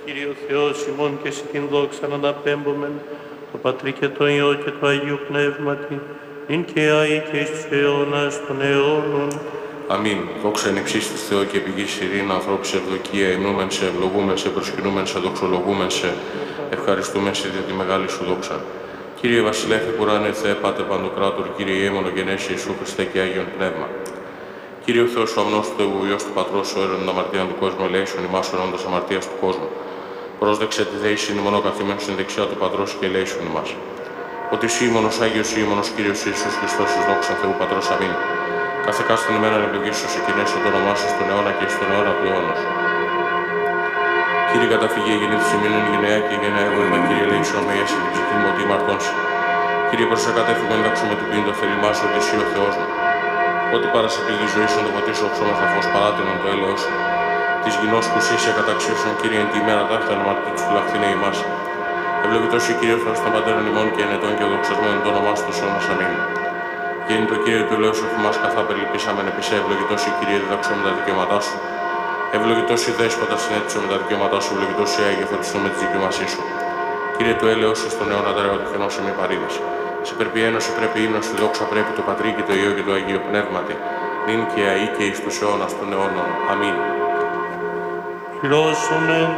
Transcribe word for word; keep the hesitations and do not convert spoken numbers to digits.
Κύριο Θεός ημών και σε την δόξα να αναπέμπομεν, το Πατρί και το Υιό και το Αγίου Πνεύματι, ειν και αεί και εις τους αιώνας των αιώνων. Αμήν. Δόξα εν υψίστης της Θεό και πηγής ειρήνη, ανθρώπους ευδοκία, υμνούμεν σε, ευλογούμεν σε, προσκυνούμεν σε, δοξολογούμεν σε, ευχαριστούμεν σε για τη μεγάλη σου δόξα. Κύριε Βασιλέφη, Κουράνε, Θεέ, Πάτερ Παντοκράτορ, Κύριε Ιε μονογενέσαι Ιησού Χριστέ και Άγιον Πνεύμα. Κύριε ο Θεός, ο αμνός του Θεού, Υιός του Πατρός, ο αίρον αμαρτίαν του κόσμου, ελέησον ημάς ορόντας αμαρτίας του κόσμου. Πρόσδεξε τη δέησιν ημών καθήμεν στην δεξιά του Πατρός και ελέησον ημάς. Ότι εσύ μόνος Άγιος ή μόνος Κύριος Ιησούς Χριστός, εις δόξα Θεού Πατρός, αμήν. Κάθε κάστον ημέραν ευλογήσου σε κοινέσω το όνομά σου στον αιώνα και στον αιώνα του αιώνος. Κύριε καταφυγή, γεννήθης ημίνων γενναία και γενναία εγωήμα, Κύριε ελέησον με έσυ την ψυχή μου ότι ημαρτώνσει. Κύριε προσεκατέφυγον δάξουμε του πίντο θελημά σου ότι εσύ ο Θεός μου. Ότι παρασεπηγή ζωή σου, το ποτίσω ψώμεθα φως παράτηνον το έλεος σου. Τη γινός που εσύ σε καταξίωσον, Κύριε, εν τη ημέρα ταύταν αμαρτή του φυλαχθήνε ημάς. Ευλογητός η Κύριε Θεός των Πατέρων ημών και ενετών και δοξασμένων το όνομά σου αιώνας αμήν. Γέννη το Κύριε του Λέους εφημάς καθά περιλυπήσαμεν επισέ, ευλογητός η Κύριε διδάξω με τα δικαιώματά σου. Ευλογητός η Δέσποτα συνέτησε με τα δικαιώματά σου, ευλογητός η Άγιε φωτιστό με τη δικαιωμασή σου. Κύριε του έλεος σου στον αιώνα τέρα του χενός εμεί παρήδες. Σε πρέπει ένωση, πρέπει ύμνος, τη δόξα πρέπει το Πατρί και το Υιό και το Αγίο Πνεύματι, νυν και αεί και εις τους αιώνας των αιώνων. Αμήν. Πληρώσουνε